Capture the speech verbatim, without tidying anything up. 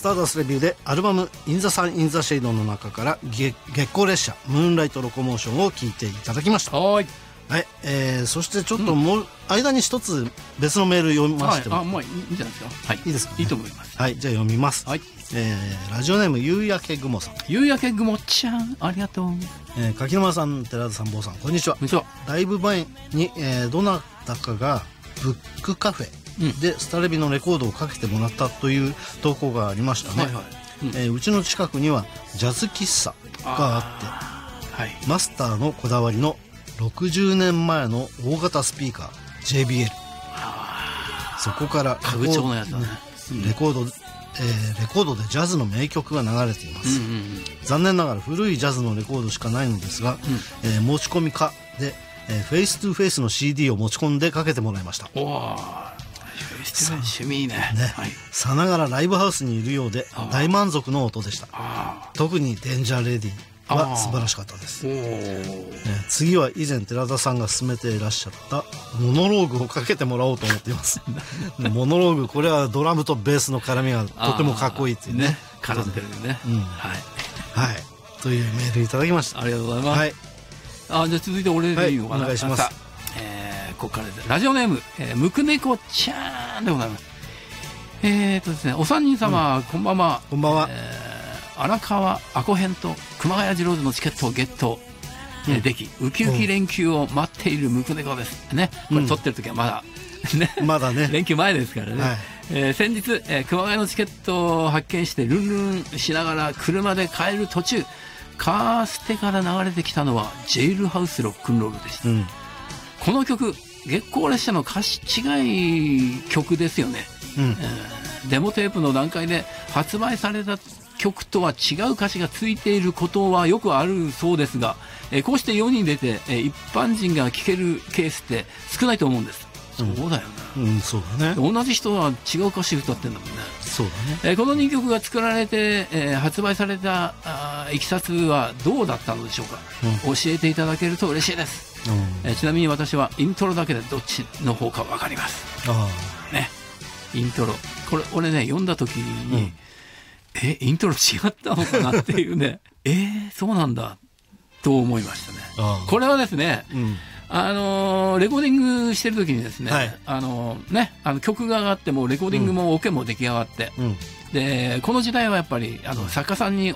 ターダストレビューでアルバムインザサンインザシェイドの中から月光列車ムーンライトロコモーションを聴いていただきました。 はい、 はい、えー、そしてちょっともう、うん、間に一つ別のメール読みましても、 はい、あ、もういいんじゃないですか。はい、 いいですか、ね、 いいと思います。 はい、じゃあ読みます。 はい、 えー、ラジオネーム夕焼け雲さん。 夕焼け雲ちゃん、ありがとう。 えー、柿沼さん、寺田さん、坊さん、こんにちは。 こんにちは。 だいぶ前に、えー、どなたかがブックカフェでスタレビのレコードをかけてもらったという投稿がありましたね。はいはい、うん、えー、うちの近くにはジャズ喫茶があって、はい、マスターのこだわりのろくじゅうねんまえの大型スピーカー ジェイビーエル、そこから家具調のやつだね、 レコード、えー、レコードでジャズの名曲が流れています、うんうんうん、残念ながら古いジャズのレコードしかないのですが、うん、えー、持ち込みかで、えー、フェイストゥフェイスの シーディー を持ち込んでかけてもらいました。 おー、フェイストゥフェイス趣味いいね。 ね、はい、さながらライブハウスにいるようで大満足の音でした。特にデンジャーレディは素晴らしかったです、ね、次は以前寺田さんが勧めていらっしゃったモノローグをかけてもらおうと思っていますモノローグ、これはドラムとベースの絡みがとてもかっこいいっていうね、 ね、絡んでるね、うん、はい、 はい、というメールいただきました。 ありがとうございます、はい、あ、じゃあ続いて俺でいいのかな、 はい、お願いします。 えー、ここからです。ラジオネーム、えー、むくねこちゃんでございます。えーとですね、お三人様、うん、こんばんは。 こんばんは。 えー荒川アコ編と熊谷次郎のチケットをゲット、うん、できウキウキ連休を待っているムクネコですね。これ撮ってる時はまだ、うん、ね、まだね連休前ですからね、はい、えー、先日、えー、熊谷のチケットを発見してルンルンしながら車で帰る途中、カーステから流れてきたのはジェイルハウスロックンロールでした、うん、この曲月光列車の歌詞違い曲ですよね、うん、えー、デモテープの段階で発売された曲とは違う歌詞がついていることはよくあるそうですが、えー、こうして世に出て、えー、一般人が聴けるケースって少ないと思うんです、うん、そうだよね、うん、そうだね。同じ人は違う歌詞歌ってんだもんね。そうだね、えー、このにきょくが作られて、えー、発売されたあいきさつはどうだったのでしょうか、うん、教えていただけると嬉しいです、うん、えー、ちなみに私はイントロだけでどっちの方か分かります。あ、ね、イントロ、これ俺ね読んだ時に、うん、えイントロ違ったのかなっていうねえー、そうなんだと思いましたね。ああ、これはですね、うん、あのー、レコーディングしてる時にですね、はい、あのー、ね、あの曲が上がってもレコーディングもオケも出来上がって、うん、でこの時代はやっぱりあの作家さんに